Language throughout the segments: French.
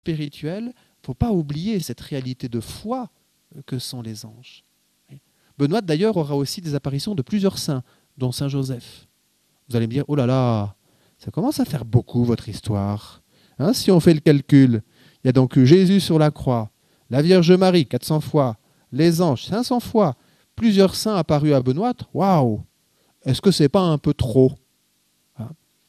spirituel, il ne faut pas oublier cette réalité de foi que sont les anges. Benoît, d'ailleurs, aura aussi des apparitions de plusieurs saints, dont Saint Joseph. Vous allez me dire, oh là là, ça commence à faire beaucoup votre histoire. Hein, si on fait le calcul, il y a donc eu Jésus sur la croix, la Vierge Marie 400 fois, les anges 500 fois, plusieurs saints apparus à Benoît. Waouh! Est-ce que ce n'est pas un peu trop? Hein?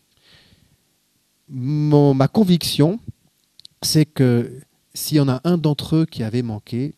Ma conviction, c'est que s'il y en a un d'entre eux qui avait manqué,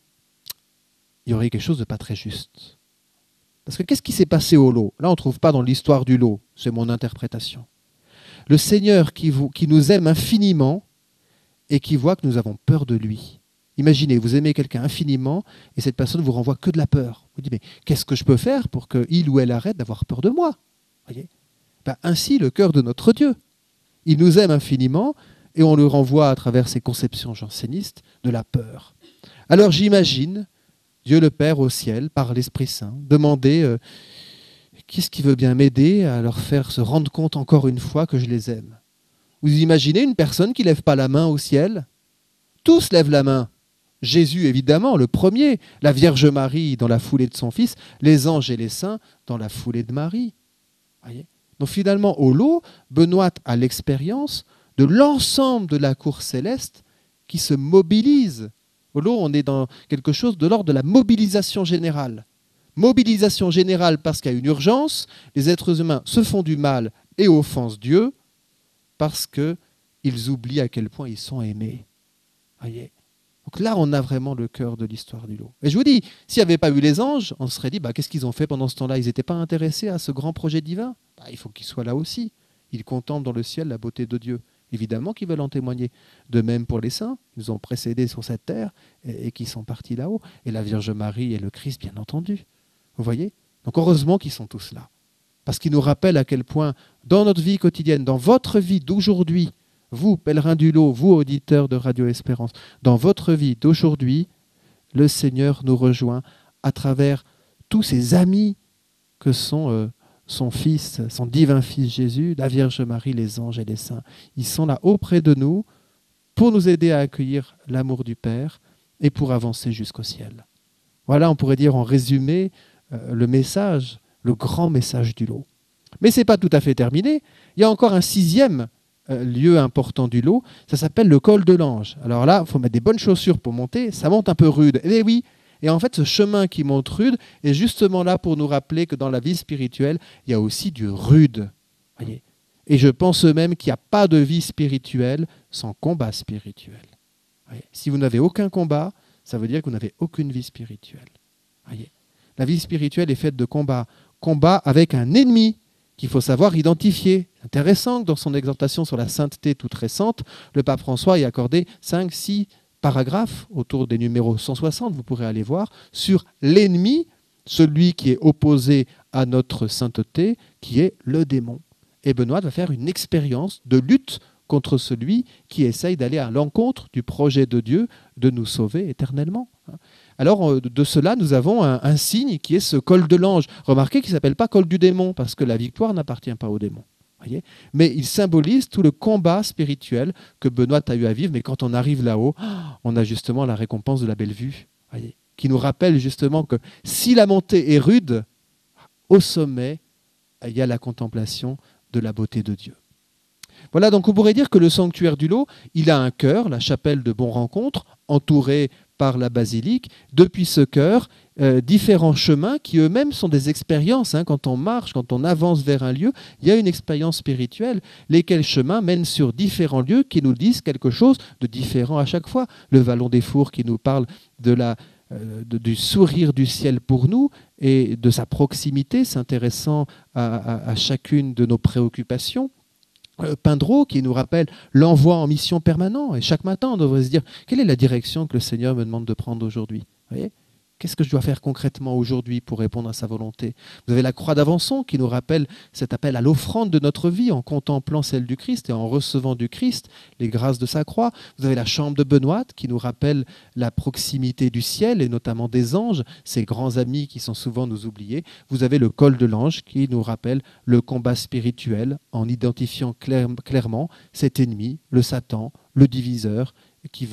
il y aurait quelque chose de pas très juste. Parce que qu'est-ce qui s'est passé au lot? Là, on ne trouve pas dans l'histoire du lot, c'est mon interprétation. Le Seigneur qui nous aime infiniment et qui voit que nous avons peur de lui. Imaginez, vous aimez quelqu'un infiniment et cette personne vous renvoie que de la peur. Vous dites, mais qu'est-ce que je peux faire pour qu'il ou elle arrête d'avoir peur de moi? Voyez, ainsi le cœur de notre Dieu. Il nous aime infiniment et on le renvoie à travers ses conceptions jansénistes de la peur. Alors j'imagine Dieu le Père au ciel, par l'Esprit Saint, demander qu'est-ce qui veut bien m'aider à leur faire se rendre compte encore une fois que je les aime. Vous imaginez une personne qui ne lève pas la main au ciel? Tous lèvent la main. Jésus, évidemment, le premier, la Vierge Marie dans la foulée de son Fils, les anges et les saints dans la foulée de Marie. Voyez. Donc finalement, au lot, Benoît a l'expérience de l'ensemble de la cour céleste qui se mobilise. Au lot, on est dans quelque chose de l'ordre de la mobilisation générale. Mobilisation générale parce qu'il y a une urgence, les êtres humains se font du mal et offensent Dieu parce qu'ils oublient à quel point ils sont aimés. Voyez. Donc là, on a vraiment le cœur de l'histoire du lot. Et je vous dis, s'il n'y avait pas eu les anges, on se serait dit, qu'est-ce qu'ils ont fait pendant ce temps-là? Ils n'étaient pas intéressés à ce grand projet divin? Il faut qu'ils soient là aussi. Ils contemplent dans le ciel la beauté de Dieu. Évidemment qu'ils veulent en témoigner. De même pour les saints, ils nous ont précédés sur cette terre et qui sont partis là-haut. Et la Vierge Marie et le Christ, bien entendu. Vous voyez? Donc heureusement qu'ils sont tous là. Parce qu'ils nous rappellent à quel point, dans notre vie quotidienne, dans votre vie d'aujourd'hui, vous, pèlerins du lot, vous, auditeurs de Radio Espérance, dans votre vie d'aujourd'hui, le Seigneur nous rejoint à travers tous ces amis que sont son Fils, son divin Fils Jésus, la Vierge Marie, les anges et les saints. Ils sont là auprès de nous pour nous aider à accueillir l'amour du Père et pour avancer jusqu'au ciel. Voilà, on pourrait dire en résumé le message, le grand message du lot. Mais ce n'est pas tout à fait terminé. Il y a encore un 6e lieu important du lot, ça s'appelle le col de l'Ange. Alors là, il faut mettre des bonnes chaussures pour monter, ça monte un peu rude. Eh oui, et en fait, ce chemin qui monte rude est justement là pour nous rappeler que dans la vie spirituelle, il y a aussi du rude. Voyez. Et je pense même qu'il n'y a pas de vie spirituelle sans combat spirituel. Voyez. Si vous n'avez aucun combat, ça veut dire que vous n'avez aucune vie spirituelle. Voyez. La vie spirituelle est faite de combats. Combat avec un ennemi qu'il faut savoir identifier. C'est intéressant que dans son exhortation sur la sainteté toute récente, le pape François ait accordé 5-6 paragraphes autour des numéros 160, vous pourrez aller voir, sur l'ennemi, celui qui est opposé à notre sainteté, qui est le démon. Et Benoît va faire une expérience de lutte contre celui qui essaye d'aller à l'encontre du projet de Dieu de nous sauver éternellement. Alors, de cela, nous avons un signe qui est ce col de l'ange. Remarquez qu'il ne s'appelle pas col du démon, parce que la victoire n'appartient pas au démon. Voyez, mais il symbolise tout le combat spirituel que Benoît a eu à vivre. Mais quand on arrive là-haut, on a justement la récompense de la belle vue, voyez, qui nous rappelle justement que si la montée est rude, au sommet, il y a la contemplation de la beauté de Dieu. Voilà, donc on pourrait dire que le sanctuaire du lot, il a un chœur, la chapelle de Bon Rencontre, entourée par la basilique. Depuis ce chœur, différents chemins qui eux-mêmes sont des expériences. Quand on marche, quand on avance vers un lieu, il y a une expérience spirituelle. Lesquels chemins mènent sur différents lieux qui nous disent quelque chose de différent à chaque fois. Le Vallon des Fours qui nous parle du sourire du ciel pour nous et de sa proximité, s'intéressant à chacune de nos préoccupations. Pindreau qui nous rappelle l'envoi en mission permanent. Et chaque matin, on devrait se dire, quelle est la direction que le Seigneur me demande de prendre aujourd'hui? Vous voyez ? Qu'est-ce que je dois faire concrètement aujourd'hui pour répondre à sa volonté? Vous avez la croix d'Avençon qui nous rappelle cet appel à l'offrande de notre vie en contemplant celle du Christ et en recevant du Christ les grâces de sa croix. Vous avez la chambre de Benoît qui nous rappelle la proximité du ciel et notamment des anges, ces grands amis qui sont souvent nous oubliés. Vous avez le col de l'ange qui nous rappelle le combat spirituel en identifiant clairement cet ennemi, le Satan, le diviseur, qui